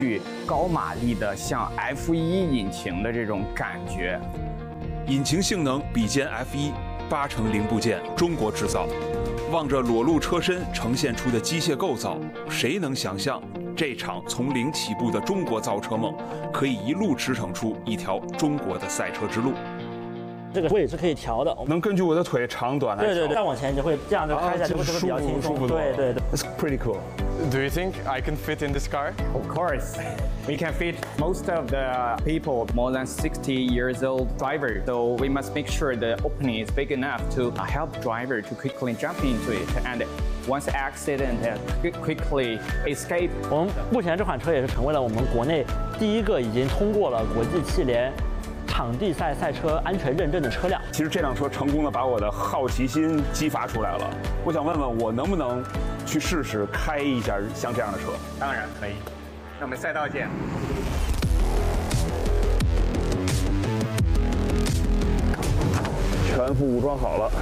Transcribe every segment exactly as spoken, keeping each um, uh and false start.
高马力的像 F 一 引擎的这种感觉。 引擎性能比肩 F 一，八成零部件中国制造。望着裸露车身呈现出的机械构造，谁能想象这场从零起步的中国造车梦，可以一路驰骋出一条中国的赛车之路？ 这个位置可以调的， 能根据我的腿长短来调。 对对对，再往前就会这样就开起来就会就会比较轻松。对对对。 It's pretty cool. Do you think I can fit in this car? Of course, we can fit most of the people more than sixty years old driver. So we must make sure the opening is big enough to help driver to quickly jump into it and once accident quickly escape. 我们目前这款车也是成为了我们国内第一个已经通过了国际汽联场地赛赛车安全认证的车辆。 其实这辆车成功的把我的好奇心激发出来了，我想问问我能不能去试试开一下像这样的车？ 当然可以，那我们赛道见。 全副武装好了。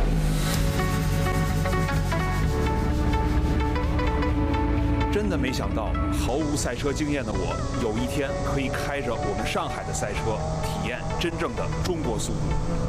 真的没想到，毫无赛车经验的我，有一天可以开着我们上海的赛车，体验真正的中国速度。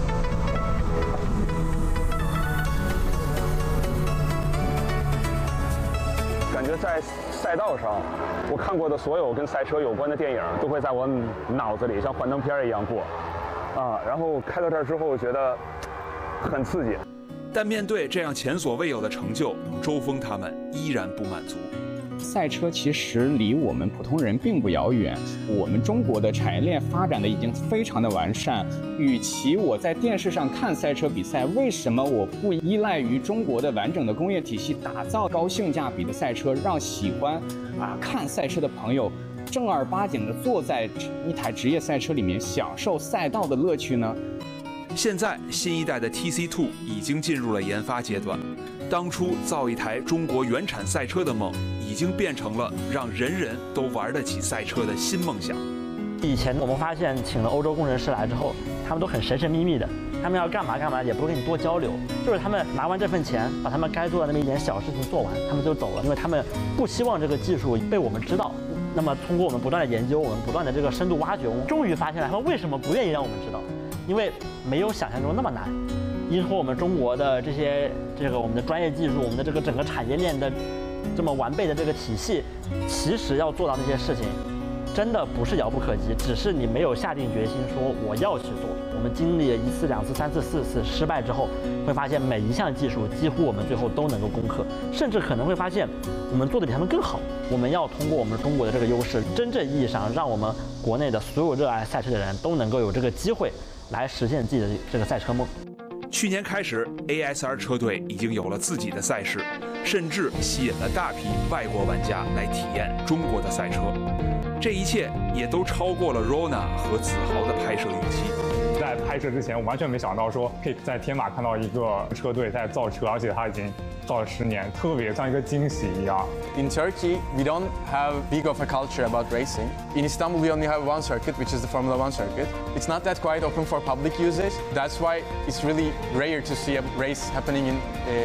感觉在赛道上，我看过的所有跟赛车有关的电影，都会在我脑子里像幻灯片一样过，啊，然后开到这儿之后，觉得很刺激。但面对这样前所未有的成就，周峰他们依然不满足。 赛车其实离我们普通人并不遥远，我们中国的产业链发展的已经非常的完善。与其我在电视上看赛车比赛，为什么我不依赖于中国的完整的工业体系，打造高性价比的赛车，让喜欢啊看赛车的朋友正儿八经的坐在一台职业赛车里面，享受赛道的乐趣呢？ 现在新一代的 T C 二 已经进入了研发阶段，当初造一台中国原产赛车的梦，已经变成了让人人都玩得起赛车的新梦想。 以前我们发现，请了欧洲工程师来之后，他们都很神神秘秘的，他们要干嘛干嘛，也不会跟你多交流，就是他们拿完这份钱，把他们该做的那么一点小事情做完，他们就走了，因为他们不希望这个技术被我们知道。那么通过我们不断的研究，我们不断的这个深度挖掘，我们终于发现了他们为什么不愿意让我们知道，因为没有想象中那么难。依托我们中国的这些这个我们的专业技术，我们的这个整个产业链的这么完备的这个体系，其实要做到那些事情，真的不是遥不可及，只是你没有下定决心说我要去做。我们经历了一次、两次、三次、四次失败之后，会发现每一项技术几乎我们最后都能够攻克，甚至可能会发现我们做的比他们更好。我们要通过我们中国的这个优势，真正意义上让我们国内的所有热爱赛车的人都能够有这个机会来实现自己的这个赛车梦。 去年开始 ，A S R 车队已经有了自己的赛事，甚至吸引了大批外国玩家来体验中国的赛车。这一切也都超过了 Rona 和子豪的拍摄预期。 在拍摄之前，我完全没想到说可以在天马看到一个车队在造车，而且他已经造了十年，特别像一个惊喜一样。 In Turkey, we don't have big of a culture about racing. In Istanbul, we only have one circuit, which is the Formula One circuit. It's not that quite open for public usage. That's why it's really rare to see a race happening in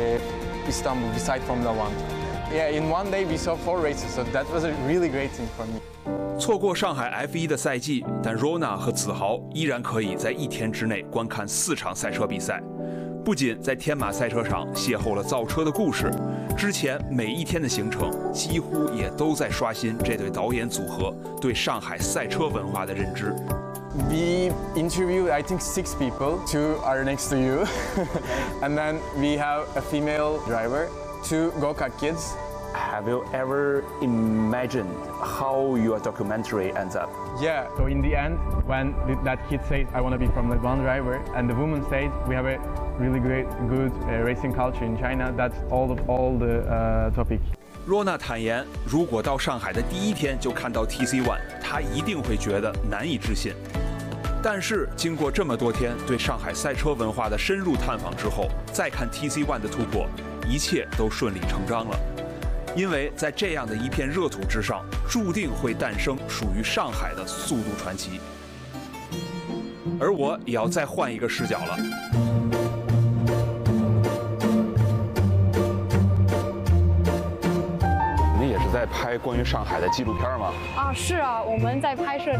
uh, Istanbul beside Formula One. Yeah, in one day we saw four races, so that was a really great thing for me. 错过上海 F 一 的赛季，但 Rona 和子豪依然可以在一天之内观看四场赛车比赛。不仅在天马赛车场邂逅了造车的故事，之前每一天的行程几乎也都在刷新这对导演组合对上海赛车文化的认知。 We interviewed, I think, six people. Two are next to you, and then we have a female driver, two go-kart kids. Have you ever imagined how your documentary ends up? Yeah, so in the end, when that kid says, I want to be Formula One driver, and the woman says, we have a really great, good uh, racing culture in China, that's all, of, all the uh, topic. Rona 坦言，如果到上海的第一天就看到 T C 一，他一定会觉得难以置信。但是经过这么多天对上海赛车文化的深入探访之后，再看 T C 一的突破，一切都顺理成章了。因为在这样的一片热土之上，注定会诞生属于上海的速度传奇。而我也要再换一个视角了。 你也是在在拍关于上海的纪录片吗？ 啊，是啊，我们在拍摄